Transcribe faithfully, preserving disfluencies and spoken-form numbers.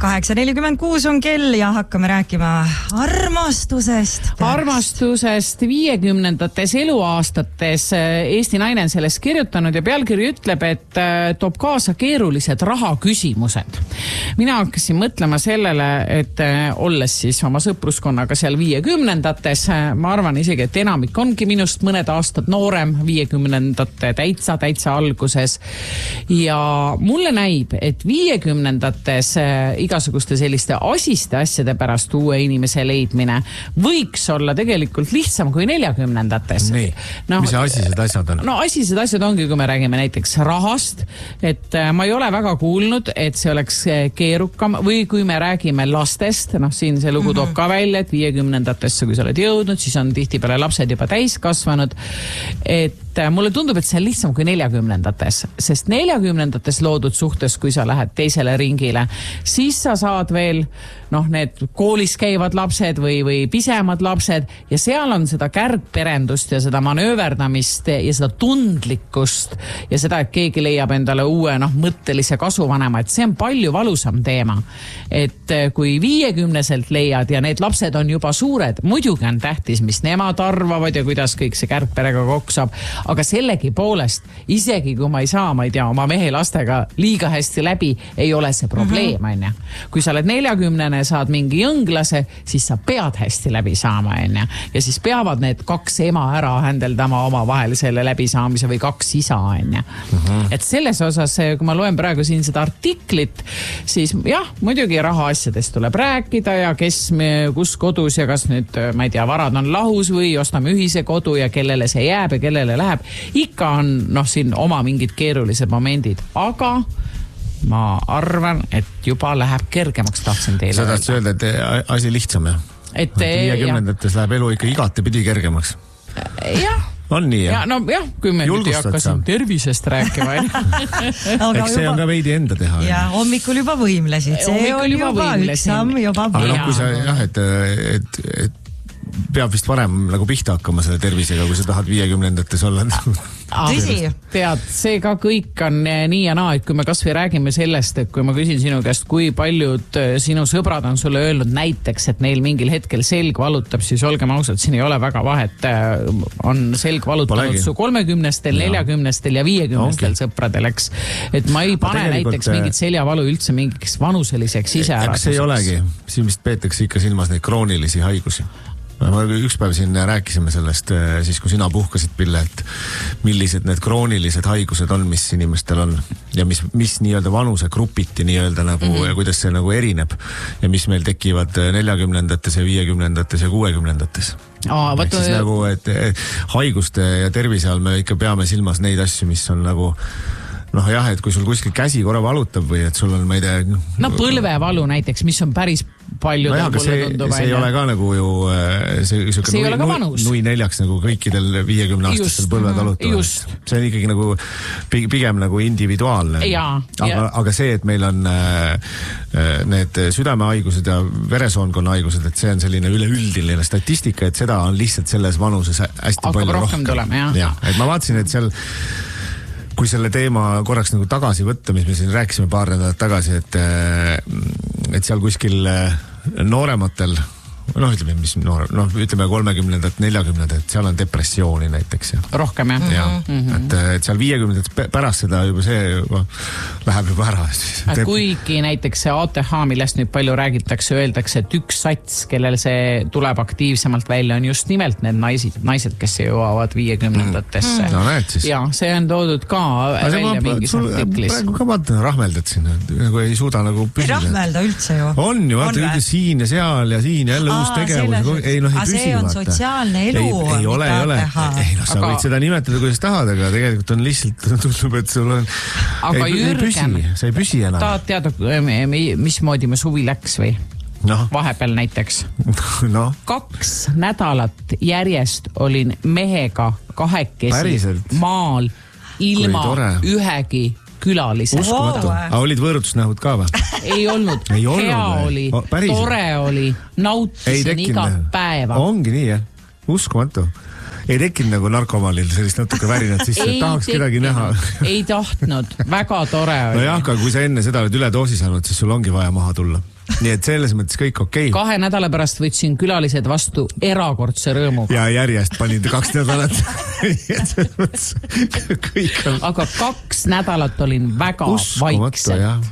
kaheksa nelikümmend kuus on kell ja hakkame rääkima armastusest. Armastusest viiekümnendates eluaastates. Eesti naine on sellest kirjutanud ja pealkiri ütleb, et toob kaasa keerulised rahaküsimused. Mina hakkasin mõtlema sellele, et olles siis oma sõpruskonnaga seal viiekümnendates, ma arvan isegi, et enamik ongi minust mõned aastad noorem viiekümnendate täitsa, täitsa alguses. Ja mulle näib, et viiekümnendates igasuguste selliste asiste asjade pärast uue inimese leidmine võiks olla tegelikult lihtsam kui neljakümnendates. Nii, no, mis asised asjad on? No asised asjad ongi, kui me räägime näiteks rahast, et ma ei ole väga kuulnud, et see oleks keerukam või kui me räägime lastest, noh siin see lugu toob ka välja, et viiekümnendatesse, kui sa oled jõudnud, siis on tihtipeale lapsed juba täis kasvanud, et mulle tundub, et see on lihtsam kui neljakümnendates, sest neljakümnendates loodud suhtes, kui sa lähed teisele ringile, siis sa saad veel noh, need koolis käivad lapsed või, või pisemad lapsed ja seal on seda kärgperendust ja seda manööverdamist ja seda tundlikkust ja seda, et keegi leiab endale uue noh, mõttelise kasuvanema, et see on palju valusam teema. Et kui viiekümneselt leiad ja need lapsed on juba suured, muidugi on tähtis, mis nemad arvavad ja kuidas kõik see kärgperega koksab, aga sellegi poolest, isegi kui ma ei saa, ma ei tea, oma mehe lastega liiga hästi läbi, ei ole see probleem, on ja. Kui sa oled neljakümnene, saad mingi jõnglase, siis sa pead hästi läbi saama, on ja. Ja siis peavad need kaks ema ära händeldama oma vahel selle läbisaamise või kaks isa, on ja. Mm-hmm. Et selles osas, kui ma loen praegu siin seda artiklit, siis jah, muidugi rahaasjadest tuleb rääkida ja kes me, kus kodus ja kas nüüd, ma ei tea, varad on lahus või ostame ühise kodu ja kellele see jääb ja kellele läheb. Ikka on noh, siin oma mingid keerulised momendid, aga ma arvan, et juba läheb kergemaks, tahtsin teile. Sa tahtsid öelda, et asi lihtsam, jah? Et viiekümnendates läheb elu ikka igatepidi kergemaks. Jah. On nii, jah? Ja, no jah, kui me nüüd hakkasin tervisest rääkima. Eks see on ka veidi enda teha. Ja hommikul juba võimlesid. See on juba, juba üks samm juba. Aga noh, kui sa jah, et, et, et peab vist varem nagu pihta hakkama selle tervisega, kui sa tahad viiekümnendates olla. Tõsi. Tead, see ka kõik on nii ja naa, et kui me kas või räägime sellest, et kui ma küsin sinu käest, kui paljud sinu sõbrad on sulle öelnud näiteks, et neil mingil hetkel selg valutab, siis olgem ausad, siin ei ole väga vahet. On selg valutanud Polegi. Su kolmekümnestel, neljakümnestel ja viiekümnestel okay. sõpradel, eks. Et ma ei pane näiteks mingit seljavalu üldse mingiks vanuseliseks iseäratuseks. Eks see ei olegi. Siin vist peetakse ikka silmas neid kroonilisi haigusi. Ma üks päev siin rääkisime sellest, siis kui sina puhkasid, Pille, et millised need kroonilised haigused on, mis inimestel on ja mis, mis nii-öelda vanuse grupiti nii-öelda nagu mm-hmm. ja kuidas see nagu erineb ja mis meil tekivad neljakümnendates ja viiekümnendates ja kuuekümnendates. Aa, ehk siis nagu, et haiguste ja tervise all me ikka peame silmas neid asju, mis on nagu noh jah, et kui sul kuskil käsi korra valutab või et sul on, ma ei tea... No põlvevalu näiteks, mis on päris palju no jah, aga see, see ei ole ka nagu ju see, see, see nui, nui, nui neljaks nagu kõikidel viiekümne aastastel põlved alutavad. See on ikkagi nagu pigem nagu individuaalne. Ja, aga, ja. aga see, et meil on need südamehaigused ja veresoonkonna haigused, et see on selline üleüldiline statistika, et seda on lihtsalt selles vanuses hästi Hakkab palju rohkem. rohkem tulema, jah. Ja, et ma vaatasin, et seal kui selle teema korraks nagu tagasi võtta, mis me siin rääkisime paar nädalat tagasi, et, et seal kuskil noorematel, noh, ütleme, mis noor, noh, ütleme kolmekümnendat, neljakümnendat, seal on depressiooni näiteks. Ja. Rohkem, jah? Ja, mm-hmm. et, et seal viiekümnendat pärast seda juba see juba läheb juba ära. Kuigi näiteks see A T H, millest nüüd palju räägitakse, öeldakse, et üks sats, kellel see tuleb aktiivsemalt välja, on just nimelt need naised, naised kes jõuavad viiekümnendatesse. No näed siis. Ja, see on toodud ka Aga välja ma, mingis sul, artiklis. Praegu ka vaatan rahmeldad siin, nagu ei suuda nagu püsida. Ei rahmelda üldse ju. On ju, vaata siin ja seal ja siin jälle uus tegevus. Ei, noh, ei aga see on vaata. Sotsiaalne elu. Ei, ei ole, ei ole. Ei, noh, sa aga... võid seda nimetada, kuidas tahad, aga tegelikult on lihtsalt, tundub, et sul on... Aga ei, Jürgen, ei sa ei püsi enam. Tahad teada, mismoodi me suvi läks või? No. Vahepeal näiteks. No. Kaks nädalat järjest olin mehega kahekesi Päriselt? Maal ilma ühegi külalise. Uskumatu. Wow. Aga olid võõrutusnähud ka või? Ei olnud. Ei olnud hea või? oli, o, tore oli, nautisin iga päeva. Ongi nii, jah. Uskumatu. ei tekkinud nagu narkomaanil sellist natuke värinat sisse, et tahaks kedagi näha. Ei tahtnud, väga tore oli. No jah, aga kui sa enne seda oled üle doosi saanud, siis sul ongi vaja maha tulla. Nii et selles mõttes kõik okei. Okay. Kahe nädala pärast võtsin külalised vastu erakordse rõõmuga. Ja järjest panin kaks nädalat. kõik on... Aga kaks nädalat olin väga Uskumatu, vaikselt. jah.